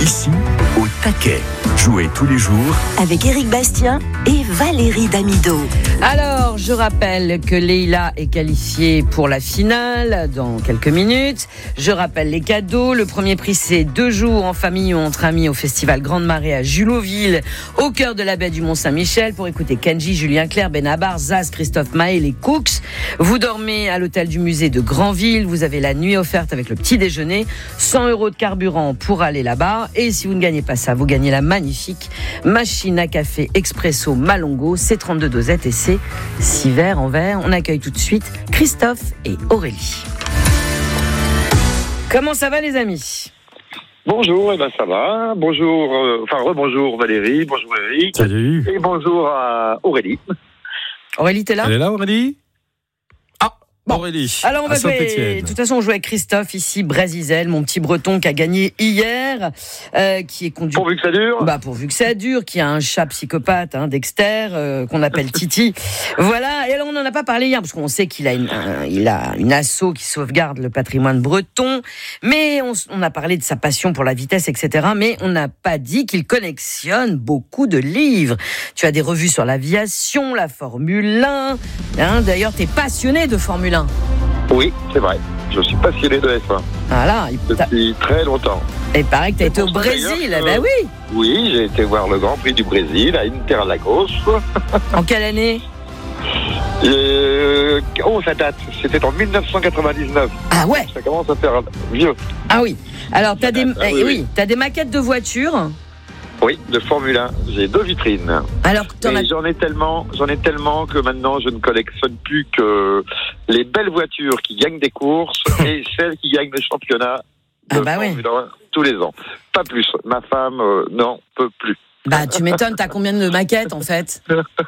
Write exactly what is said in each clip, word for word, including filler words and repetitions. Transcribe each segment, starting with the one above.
Ici, au taquet. Jouez tous les jours avec Éric Bastien et Valérie Damido. Alors, je rappelle que Leïla est qualifiée pour la finale dans quelques minutes. Je rappelle les cadeaux. Le premier prix, c'est deux jours en famille ou entre amis au festival Grande Marée à Juloville, au cœur de la baie du Mont-Saint-Michel, pour écouter Kenji, Julien Clerc, Benabar, Zaz, Christophe Maé, les Cooks. Vous dormez à l'hôtel du musée de Granville. Vous avez la nuit offerte avec le petit déjeuner. cent euros de carburant pour aller là-bas. Et si vous ne gagnez pas ça, vous gagnez la magnifique machine à café Expresso Malongo, C trente-deux dosettes et C six verres en verre. On accueille tout de suite Christophe et Aurélie. Comment ça va les amis ? Bonjour, et eh ben ça va. Bonjour, euh, enfin rebonjour Valérie, bonjour Eric. Salut. Et bonjour à Aurélie. Aurélie, t'es là ? Elle est là Aurélie ? Ah, bon. Aurélie. Alors on va jouer. De toute façon, on joue avec Christophe ici, Brésisel, mon petit breton qui a gagné hier, euh, qui est conduit. Pourvu que ça dure. Bah pourvu que ça dure, qui a un chat psychopathe, hein, Dexter, euh, qu'on appelle Titi. Voilà. Et alors on n'en a pas parlé hier parce qu'on sait qu'il a une, un, il a une asso qui sauvegarde le patrimoine breton, mais on, on a parlé de sa passion pour la vitesse, et cetera. Mais on n'a pas dit qu'il collectionne beaucoup de livres. Tu as des revues sur l'aviation, la Formule un. Hein, d'ailleurs, t'es passionné de Formule un. Oui, c'est vrai. Je suis passionné de F un. Voilà. Depuis très longtemps. Et pareil que tu as été au Brésil. Que... Ben oui. Oui, j'ai été voir le Grand Prix du Brésil à Interlagos. En quelle année ? euh... Oh, ça date. C'était en dix-neuf cent quatre-vingt-dix-neuf. Ah ouais. Ça commence à faire vieux. Ah oui. Alors, tu as des... Ah, oui, eh, oui, oui. t'as des maquettes de voitures ? Oui, de Formule un. J'ai deux vitrines. Alors, t'en as... j'en ai tellement, j'en ai tellement que maintenant je ne collectionne plus que les belles voitures qui gagnent des courses et celles qui gagnent le championnat de ah bah Formule oui. un tous les ans. Pas plus. Ma femme euh, n'en peut plus. Bah tu m'étonnes, t'as combien de maquettes en fait ?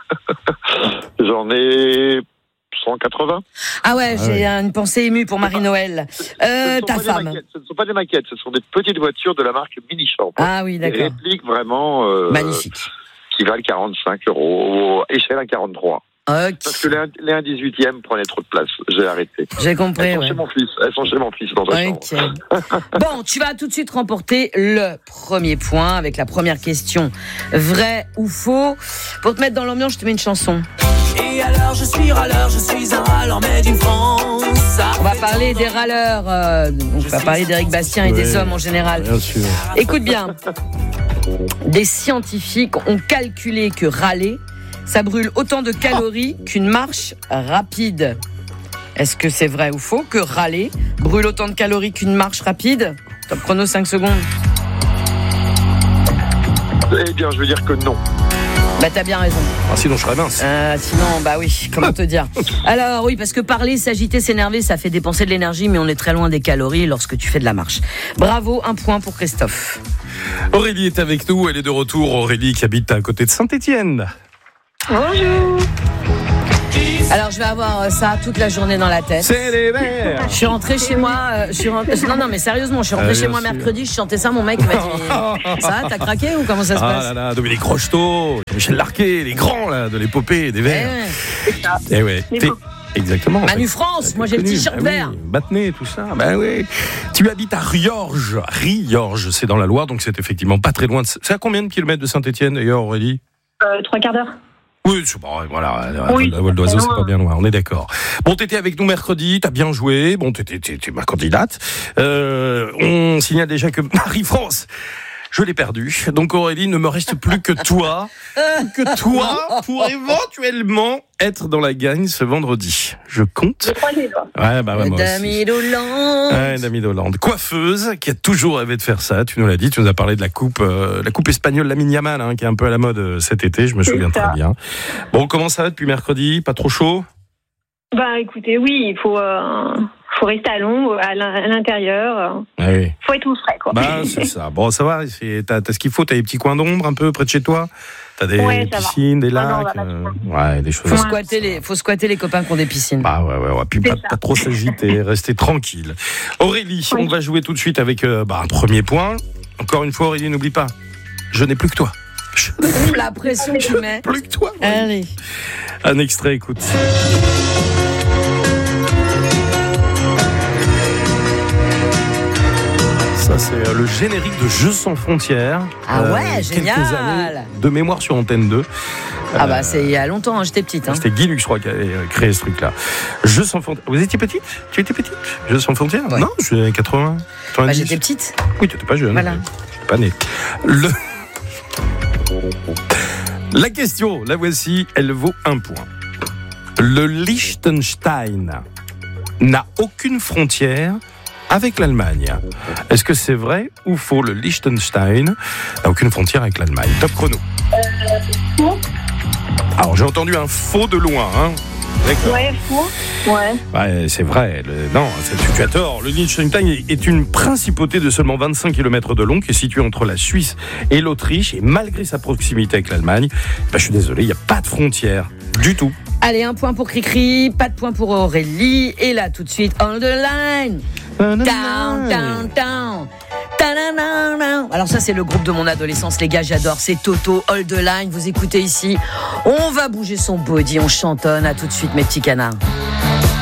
J'en ai cent quatre-vingts. Ah ouais, ah j'ai ouais. une pensée émue pour Marie-Noël. Euh, ta femme. Ce ne sont pas des maquettes, ce sont des petites voitures de la marque Mini-Champ. Ah oui, d'accord. Des répliques vraiment... Euh, magnifique. Qui valent quarante-cinq euros, échelle à quarante-trois. Ok. Parce que les un dix-huitième prenaient trop de place, j'ai arrêté. J'ai compris, Elles sont ouais. chez mon fils, elles sont chez mon fils dans sa Ok. chambre. Bon, tu vas tout de suite remporter le premier point avec la première question. Vrai ou faux ? Pour te mettre dans l'ambiance, je te mets une chanson. Et alors je suis râleur, je suis un râleur, mais d'une France. On va parler des râleurs, euh, on va parler d'Éric Bastien et ouais, des hommes en général. Bien sûr. Écoute bien, des scientifiques ont calculé que râler, ça brûle autant de calories qu'une marche rapide. Est-ce que c'est vrai ou faux que râler brûle autant de calories qu'une marche rapide ? Top chrono, cinq secondes. Eh bien, je veux dire que non. Bah t'as bien raison. Ah, sinon je serais mince. Euh, sinon, bah oui, comment te dire ? Alors oui, parce que parler, s'agiter, s'énerver, ça fait dépenser de l'énergie, mais on est très loin des calories lorsque tu fais de la marche. Bravo, un point pour Christophe. Aurélie est avec nous, elle est de retour. Aurélie qui habite à côté de Saint-Étienne. Bonjour. Alors je vais avoir ça toute la journée dans la tête. C'est les verts. Je suis rentrée chez moi, euh, je suis rentrée... non non mais sérieusement, je suis rentrée Ah, chez bien moi sûr. mercredi, je chantais ça, mon mec il m'a dit ça, t'as craqué ou comment ça se Ah passe ? là là, Dominique Rocheteau, Michel Larquet, les grands là de l'épopée des Eh verts. ouais. Eh ouais. T'es- Exactement. Manu France, moi j'ai le Connu. t-shirt Ah oui, vert. Battenay, tout ça. Ben oui. Tu habites à Riorges. Riorges, c'est dans la Loire, donc c'est effectivement pas très loin. De... C'est à combien de kilomètres de Saint-Étienne d'ailleurs, Aurélie ? Euh, trois quarts d'heure. Oui, c'est bon, voilà. Oui, La vol d'oiseau, c'est c'est loin. pas bien loin, on est d'accord. Bon, t'étais avec nous mercredi, t'as bien joué. Bon, t'étais, t'étais ma candidate. Euh, on signale déjà que Marie-France, je l'ai perdue. Donc Aurélie, ne me reste plus que toi, que toi, pour éventuellement être dans la gagne ce vendredi. Je compte. Je crois les doigts. Ouais, bah ouais, moi aussi. Dami Hollande. Ouais, Dami Hollande, coiffeuse, qui a toujours rêvé de faire ça. Tu nous l'as dit, tu nous as parlé de la coupe, euh, la coupe espagnole Lamine Yamal, hein, qui est un peu à la mode euh, cet été. Je me C'est souviens ça. très bien. Bon, comment ça va depuis mercredi ? Pas trop chaud ? Bah écoutez, oui, il faut, euh, faut rester à l'ombre, à l'in- à l'intérieur. Ah oui. Faut être au frais, quoi. Bah, c'est ça. Bon, ça va. C'est, t'as, t'as ce qu'il faut. T'as des petits coins d'ombre un peu près de chez toi. T'as des Ouais, ça va. piscines, des Ah non, lacs. on va euh, ouais, des choses. Faut Ouais. squatter les, faut squatter les copains qui ont des piscines. Bah ouais, ouais, ouais. Puis C'est pas, ça. pas trop s'agiter, rester tranquille. Aurélie, Oui. on va jouer tout de suite avec euh, bah, un premier point. Encore une fois, Aurélie, n'oublie pas, je n'ai plus que toi. Je n'ai La pression que tu mets. plus que toi. Aurélie. Allez. Un extrait, écoute. Ça, c'est le générique de Jeux sans frontières. Ah ouais, euh, génial. Quelques années de mémoire sur Antenne deux. Ah bah c'est il y a longtemps, hein, j'étais petite. Hein. C'était Guy Lux, je crois, qui avait créé ce truc-là. Jeux sans frontières. Vous étiez petite ? Tu étais petite ? Jeux sans frontières ? Ouais. Non, je suis quatre-vingts. Bah, j'étais petite. Oui, tu n'étais pas jeune. Voilà. Je n'étais pas né. Le... La question, la voici, elle vaut un point. Le Liechtenstein n'a aucune frontière avec l'Allemagne. Est-ce que c'est vrai ou faux ? Le Liechtenstein n'a aucune frontière avec l'Allemagne. Top chrono. Faux. Alors j'ai entendu un faux de loin. Hein. D'accord. Ouais, faux. Ouais. Ouais, c'est vrai. Le, non, c'est, tu, tu as tort. Le Liechtenstein est une principauté de seulement vingt-cinq kilomètres de long qui est située entre la Suisse et l'Autriche. Et malgré sa proximité avec l'Allemagne, bah, je suis désolé, il n'y a pas de frontière du tout. Allez, un point pour Cricri, pas de point pour Aurélie. Et là, tout de suite, on the line. Down, down, down. Alors ça, c'est le groupe de mon adolescence, les gars, j'adore. C'est Toto, Hold the Line. Vous écoutez ici. On va bouger son body, on chantonne. À tout de suite, mes petits canards.